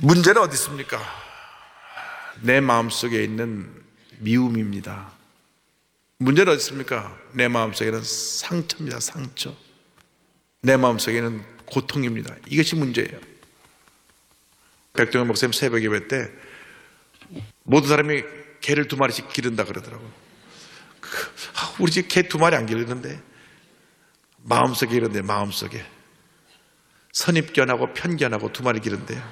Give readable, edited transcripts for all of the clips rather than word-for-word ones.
문제는 어디 있습니까? 내 마음속에 있는 미움입니다. 문제는 어디 있습니까? 내 마음속에는 상처입니다. 상처. 내 마음속에는 고통입니다. 이것이 문제예요. 백종원 목사님 새벽 예배 때 모든 사람이 개를 2마리씩 기른다 그러더라고요. 우리 집 개 2마리 안 기르는데 마음속에 이런데, 마음속에 선입견하고 편견하고 2마리 기른대요.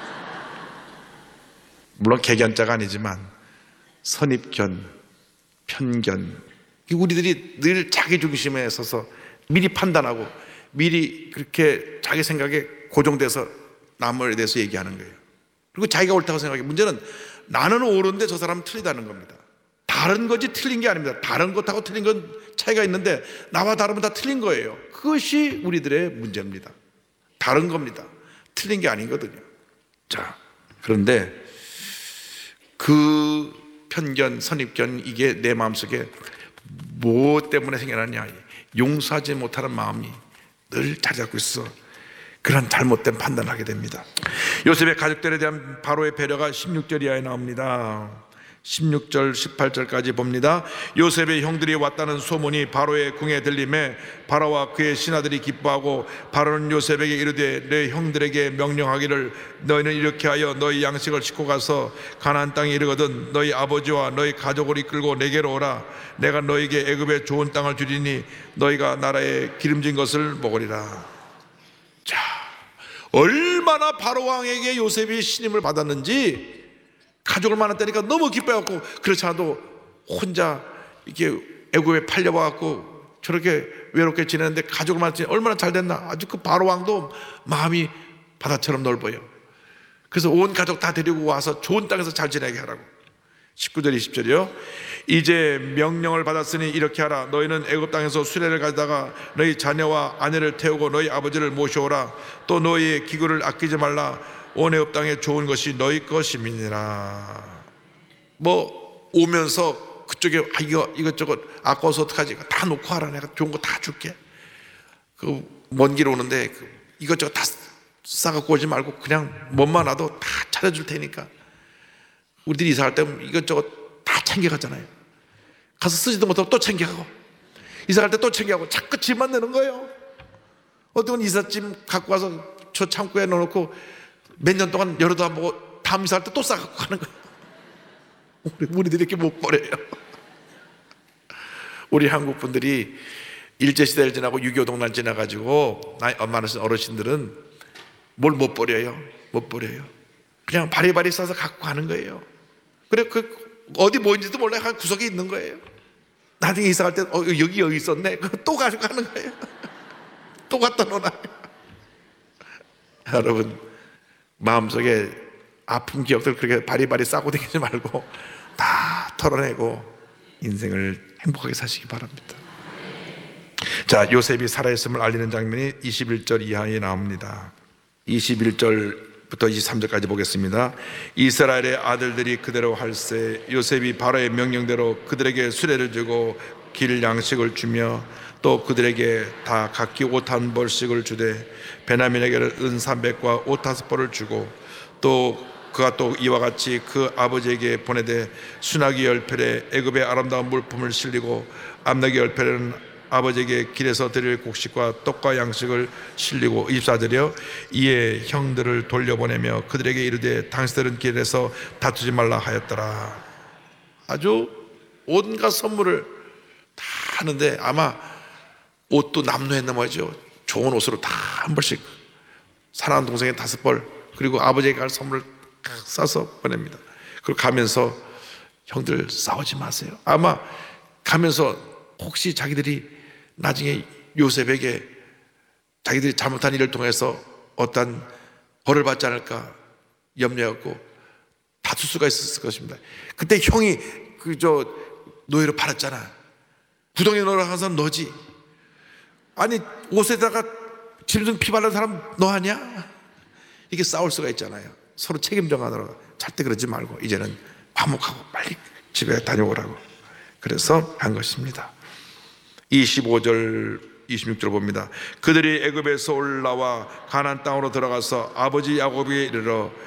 물론 개견자가 아니지만 선입견, 편견, 우리들이 늘 자기 중심에 서서 미리 판단하고 미리 그렇게 자기 생각에 고정돼서 남에 대해서 얘기하는 거예요. 그리고 자기가 옳다고 생각해. 문제는 나는 옳은데 저 사람은 틀리다는 겁니다. 다른 거지 틀린 게 아닙니다. 다른 것하고 틀린 건 차이가 있는데 나와 다르면 다 틀린 거예요. 그것이 우리들의 문제입니다. 다른 겁니다. 틀린 게 아니거든요. 자, 그런데 그 편견, 선입견, 이게 내 마음속에 뭐 때문에 생겨나냐? 용서하지 못하는 마음이 늘 자리 잡고 있어. 그런 잘못된 판단을 하게 됩니다. 요셉의 가족들에 대한 바로의 배려가 16절 이하에 나옵니다. 16절, 18절까지 봅니다. 요셉의 형들이 왔다는 소문이 바로의 궁에 들림에 바로와 그의 신하들이 기뻐하고 바로는 요셉에게 이르되 내 형들에게 명령하기를 너희는 이렇게 하여 너희 양식을 싣고 가서 가나안 땅에 이르거든 너희 아버지와 너희 가족을 이끌고 내게로 오라. 내가 너희에게 애굽의 좋은 땅을 주리니 너희가 나라에 기름진 것을 먹으리라. 자, 얼마나 바로 왕에게 요셉이 신임을 받았는지 가족을 만났다니까 너무 기뻐해갖고, 그렇지 않아도 혼자 이렇게 애굽에 팔려와갖고 저렇게 외롭게 지내는데 가족을 만났더니 얼마나 잘 됐나. 아주 그 바로 왕도 마음이 바다처럼 넓어요. 그래서 온 가족 다 데리고 와서 좋은 땅에서 잘 지내게 하라고. 19절 20절이요. 이제 명령을 받았으니 이렇게 하라. 너희는 애굽 땅에서 수레를 가져다가 너희 자녀와 아내를 태우고 너희 아버지를 모셔오라. 또 너희의 기구를 아끼지 말라. 온 애굽 땅에 좋은 것이 너희 것임이니라. 뭐 오면서 그쪽에 이것저것 아까워서 어떡하지? 다 놓고 하라. 내가 좋은 거 다 줄게. 그 먼 길 오는데 이것저것 다 싸갖고 오지 말고 그냥 몸만 놔도 다 차려줄 테니까. 우리들이 이사할 때 이것저것 다 챙겨갔잖아요. 가서 쓰지도 못하고 또 챙겨가고, 이사갈 때 또 챙겨가고, 자꾸 짐만 내는 거예요. 어떤 이삿짐 갖고 와서 저 창고에 넣어놓고 몇 년 동안 열어도 안 보고 다음 이사할 때 또 싸갖고 가는 거예요. 우리들이 이렇게 못 버려요. 우리 한국 분들이 일제시대를 지나고 6.25 동란 지나가지고 엄마 어르신들은 뭘 못 버려요. 못 버려요. 그냥 바리바리 싸서 갖고 가는 거예요. 그래, 어디 뭐인지도 몰라. 구석에 있는 거예요. 나중에 이사갈 때 여기 있었네. 또 가지고 가는 거예요. 또 갖다 놓아요. 여러분, 마음속에 아픈 기억들 그렇게 바리바리 싸고 다니지 말고 다 털어내고 인생을 행복하게 사시기 바랍니다. 자, 요셉이 살아있음을 알리는 장면이 21절 이하에 나옵니다. 21절부터 23절까지 보겠습니다. 이스라엘의 아들들이 그대로 할세 요셉이 바로의 명령대로 그들에게 수레를 주고 길 양식을 주며 또 그들에게 다 각기 옷 한 벌씩을 주되 베냐민에게는 은 300과 옷 5벌을 주고 또 그가 또 이와 같이 그 아버지에게 보내되 순하기 10펠에 애굽의 아름다운 물품을 실리고 암나기 10펠에는 아버지에게 길에서 드릴 곡식과 떡과 양식을 실리고. 24절이요. 이에 형들을 돌려보내며 그들에게 이르되 당신들은 길에서 다투지 말라 하였더라. 아주 온갖 선물을 다 하는데 아마 옷도 남루했나 뭐죠. 좋은 옷으로 다 한 벌씩, 사랑하는 동생의 5벌, 그리고 아버지에게 갈 선물을 싸서 보냅니다. 그리고 가면서 형들 싸우지 마세요. 아마 가면서 혹시 자기들이 나중에 요셉에게 자기들이 잘못한 일을 통해서 어떤 벌을 받지 않을까 염려하고 다툴 수가 있었을 것입니다. 그때 형이 노예로 팔았잖아. 구덩이에 넣으라 한 사람 너지. 아니 옷에다가 짐승 피 바른 사람 너 아니야? 이게 싸울 수가 있잖아요. 서로 책임 정하느라고. 절대 그러지 말고 이제는 화목하고 빨리 집에 다녀오라고. 그래서 한 것입니다. 25절 26절 봅니다. 그들이 애굽에서 올라와 가나안 땅으로 들어가서 아버지 야곱에게 이르러